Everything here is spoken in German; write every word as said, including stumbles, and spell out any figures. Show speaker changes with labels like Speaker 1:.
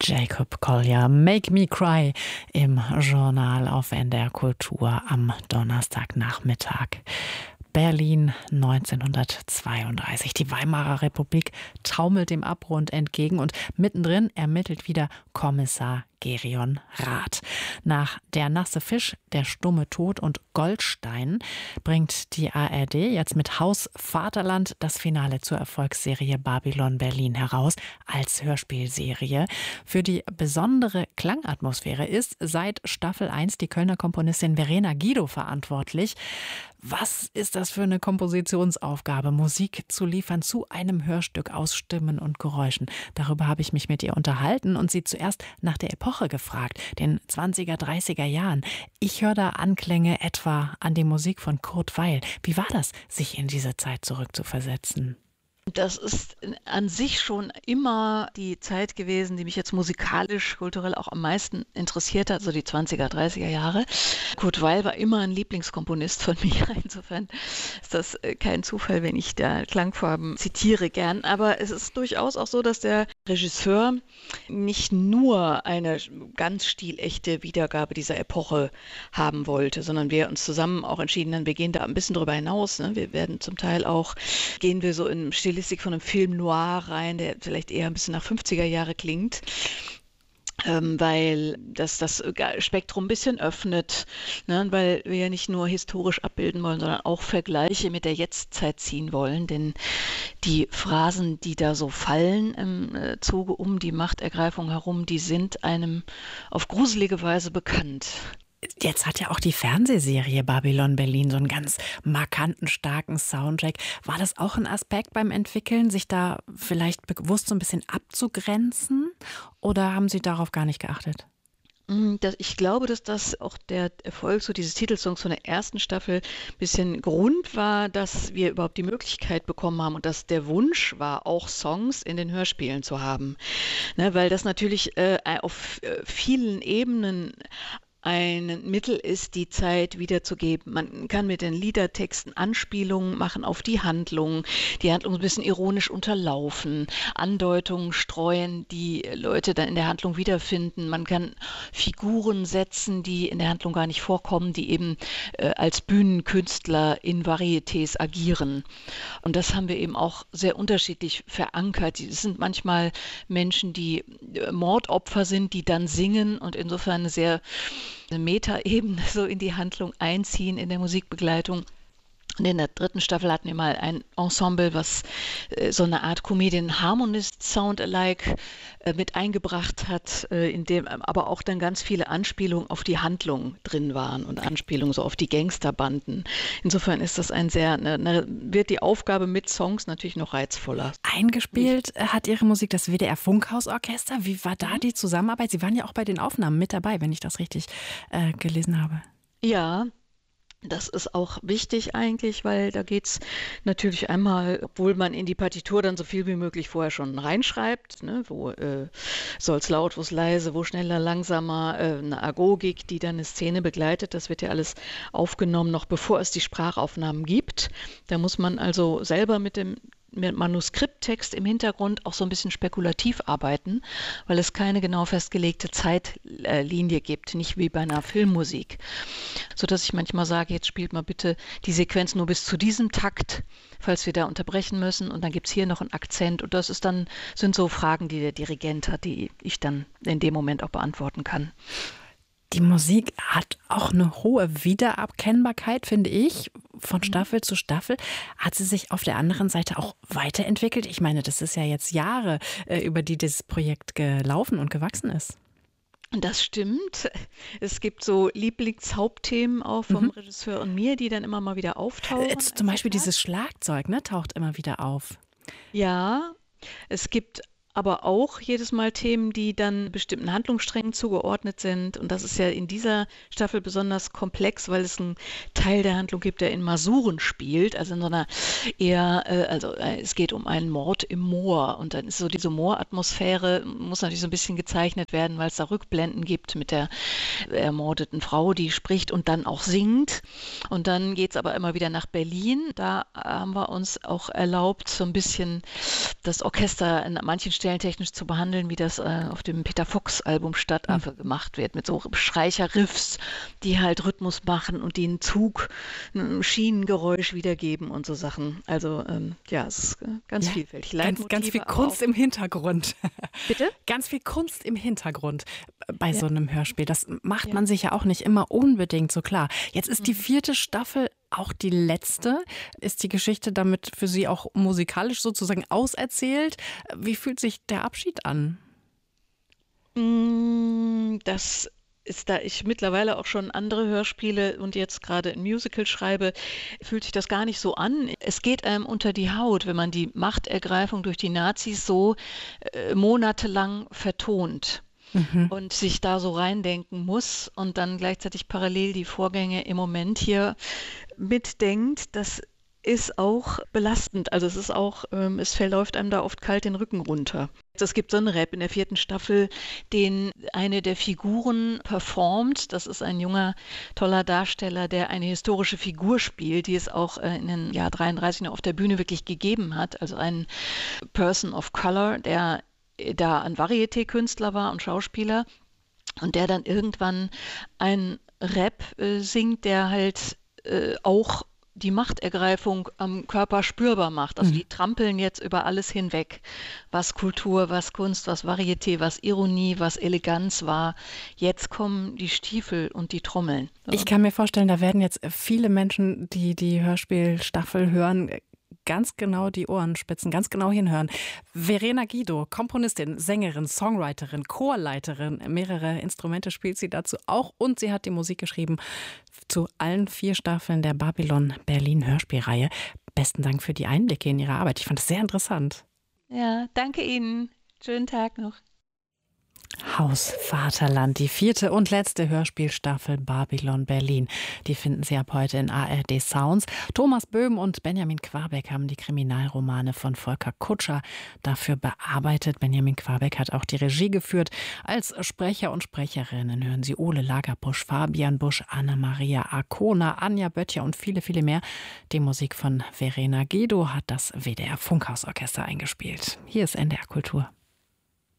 Speaker 1: Jacob Collier, Make Me Cry im Journal auf N D R Kultur am Donnerstagnachmittag. Berlin neunzehnhundertzweiunddreißig. Die Weimarer Republik taumelt dem Abgrund entgegen und mittendrin ermittelt wieder Kommissar Gerion Rath. Nach Der nasse Fisch, Der stumme Tod und Goldstein bringt die A R D jetzt mit Haus Vaterland das Finale zur Erfolgsserie Babylon Berlin heraus als Hörspielserie. Für die besondere Klangatmosphäre ist seit Staffel eins die Kölner Komponistin Verena Guido verantwortlich. Was ist das für eine Kompositionsaufgabe, Musik zu liefern zu einem Hörstück aus Stimmen und Geräuschen? Darüber habe ich mich mit ihr unterhalten und sie zuerst nach der Epoche gefragt, den zwanziger, dreißiger Jahren. Ich höre da Anklänge etwa an die Musik von Kurt Weill. Wie war das, sich in diese Zeit zurückzuversetzen?
Speaker 2: Das ist an sich schon immer die Zeit gewesen, die mich jetzt musikalisch, kulturell auch am meisten interessiert hat, also die zwanziger, dreißiger Jahre. Kurt Weill war immer ein Lieblingskomponist von mir, insofern ist das kein Zufall, wenn ich da Klangfarben zitiere gern. Aber es ist durchaus auch so, dass der Regisseur nicht nur eine ganz stilechte Wiedergabe dieser Epoche haben wollte, sondern wir uns zusammen auch entschieden haben, wir gehen da ein bisschen drüber hinaus. Ne? Wir werden zum Teil auch, gehen wir so in Stilistik von einem Film noir rein, der vielleicht eher ein bisschen nach fünfziger Jahre klingt, ähm, weil das das Spektrum ein bisschen öffnet, ne? Weil wir ja nicht nur historisch abbilden wollen, sondern auch Vergleiche mit der Jetztzeit ziehen wollen, denn die Phrasen, die da so fallen im äh, Zuge um die Machtergreifung herum, die sind einem auf gruselige Weise bekannt.
Speaker 1: Jetzt hat ja auch die Fernsehserie Babylon Berlin so einen ganz markanten, starken Soundtrack. War das auch ein Aspekt beim Entwickeln, sich da vielleicht bewusst so ein bisschen abzugrenzen? Oder haben Sie darauf gar nicht geachtet?
Speaker 2: Das, ich glaube, dass das auch der Erfolg so dieses Titelsongs von der ersten Staffel ein bisschen Grund war, dass wir überhaupt die Möglichkeit bekommen haben und dass der Wunsch war, auch Songs in den Hörspielen zu haben. Ne, weil das natürlich äh, auf äh, vielen Ebenen ein Mittel ist, die Zeit wiederzugeben. Man kann mit den Liedertexten Anspielungen machen auf die Handlung, die Handlung ein bisschen ironisch unterlaufen, Andeutungen streuen, die Leute dann in der Handlung wiederfinden. Man kann Figuren setzen, die in der Handlung gar nicht vorkommen, die eben äh, als Bühnenkünstler in Varietés agieren. Und das haben wir eben auch sehr unterschiedlich verankert. Es sind manchmal Menschen, die Mordopfer sind, die dann singen und insofern eine sehr eine Metaebene so in die Handlung einziehen in der Musikbegleitung. Und in der dritten Staffel hatten wir mal ein Ensemble, was äh, so eine Art Comedian-Harmonist-Sound-alike äh, mit eingebracht hat, äh, in dem aber auch dann ganz viele Anspielungen auf die Handlung drin waren und Anspielungen so auf die Gangsterbanden. Insofern ist das ein sehr, ne, ne, wird die Aufgabe mit Songs natürlich noch reizvoller.
Speaker 1: Eingespielt hat Ihre Musik das W D R Funkhausorchester. Wie war da die Zusammenarbeit? Sie waren ja auch bei den Aufnahmen mit dabei, wenn ich das richtig äh, gelesen habe.
Speaker 2: Ja. Das ist auch wichtig eigentlich, weil da geht es natürlich einmal, obwohl man in die Partitur dann so viel wie möglich vorher schon reinschreibt, ne, wo äh, soll es laut, wo es leise, wo schneller, langsamer, äh, eine Agogik, die dann eine Szene begleitet, das wird ja alles aufgenommen, noch bevor es die Sprachaufnahmen gibt. Da muss man also selber mit dem mit Manuskripttext im Hintergrund auch so ein bisschen spekulativ arbeiten, weil es keine genau festgelegte Zeitlinie gibt, nicht wie bei einer Filmmusik. Sodass ich manchmal sage, jetzt spielt mal bitte die Sequenz nur bis zu diesem Takt, falls wir da unterbrechen müssen, und dann gibt es hier noch einen Akzent, und das ist dann, sind so Fragen, die der Dirigent hat, die ich dann in dem Moment auch beantworten kann.
Speaker 1: Die Musik hat auch eine hohe Wiedererkennbarkeit, finde ich, von Staffel zu Staffel. Hat sie sich auf der anderen Seite auch weiterentwickelt? Ich meine, das ist ja jetzt Jahre, über die dieses Projekt gelaufen und gewachsen ist.
Speaker 2: Das stimmt. Es gibt so Lieblingshauptthemen auch vom mhm. Regisseur und mir, die dann immer mal wieder auftauchen.
Speaker 1: Jetzt zum Beispiel dieses Schlagzeug, ne, taucht immer wieder auf.
Speaker 2: Ja, es gibt aber auch jedes Mal Themen, die dann bestimmten Handlungssträngen zugeordnet sind. Und das ist ja in dieser Staffel besonders komplex, weil es einen Teil der Handlung gibt, der in Masuren spielt, also in so einer eher, äh, also äh, es geht um einen Mord im Moor. Und dann ist so diese Mooratmosphäre, muss natürlich so ein bisschen gezeichnet werden, weil es da Rückblenden gibt mit der ermordeten Frau, die spricht und dann auch singt. Und dann geht es aber immer wieder nach Berlin. Da haben wir uns auch erlaubt, so ein bisschen das Orchester in manchen schnittstellentechnisch zu behandeln, wie das äh, auf dem Peter Fox-Album Stadtaffe mhm. gemacht wird, mit so Streicherriffs, die halt Rhythmus machen und den Zug ein Schienengeräusch wiedergeben und so Sachen. Also ähm, ja, es ist ganz ja, vielfältig.
Speaker 1: Ganz, ganz viel Kunst im Hintergrund.
Speaker 2: Bitte?
Speaker 1: Ganz viel Kunst im Hintergrund bei ja. so einem Hörspiel. Das macht ja. man sich ja auch nicht immer unbedingt so klar. Jetzt ist mhm. die vierte Staffel auch die letzte. Ist die Geschichte damit für Sie auch musikalisch sozusagen auserzählt? Wie fühlt sich der Abschied an?
Speaker 2: Das ist, da ich mittlerweile auch schon andere Hörspiele und jetzt gerade ein Musical schreibe, fühlt sich das gar nicht so an. Es geht einem unter die Haut, wenn man die Machtergreifung durch die Nazis so äh, monatelang vertont. Mhm. Und sich da so reindenken muss und dann gleichzeitig parallel die Vorgänge im Moment hier mitdenkt, das ist auch belastend. Also es ist auch, ähm, es verläuft einem da oft kalt den Rücken runter. Es gibt so einen Rap in der vierten Staffel, den eine der Figuren performt. Das ist ein junger, toller Darsteller, der eine historische Figur spielt, die es auch äh, in den Jahr dreiunddreißig noch auf der Bühne wirklich gegeben hat. Also ein Person of Color, der da ein Varieté-Künstler war und Schauspieler und der dann irgendwann ein Rap äh, singt, der halt äh, auch die Machtergreifung am Körper spürbar macht. Also mhm. die trampeln jetzt über alles hinweg, was Kultur, was Kunst, was Varieté, was Ironie, was Eleganz war. Jetzt kommen die Stiefel und die Trommeln. So.
Speaker 1: Ich kann mir vorstellen, da werden jetzt viele Menschen, die die Hörspielstaffel hören, ganz genau die Ohren spitzen, ganz genau hinhören. Verena Guido, Komponistin, Sängerin, Songwriterin, Chorleiterin, mehrere Instrumente spielt sie dazu auch und sie hat die Musik geschrieben zu allen vier Staffeln der Babylon Berlin Hörspielreihe. Besten Dank für die Einblicke in Ihre Arbeit. Ich fand es sehr interessant.
Speaker 2: Ja, danke Ihnen. Schönen Tag noch.
Speaker 1: Haus Vaterland, die vierte und letzte Hörspielstaffel Babylon Berlin. Die finden Sie ab heute in A R D Sounds. Thomas Böhm und Benjamin Quabeck haben die Kriminalromane von Volker Kutscher dafür bearbeitet. Benjamin Quabeck hat auch die Regie geführt. Als Sprecher und Sprecherinnen hören Sie Ole Lagerbusch, Fabian Busch, Anna-Maria Arcona, Anja Böttcher und viele, viele mehr. Die Musik von Verena Guido hat das W D R Funkhausorchester eingespielt. Hier ist N D R Kultur.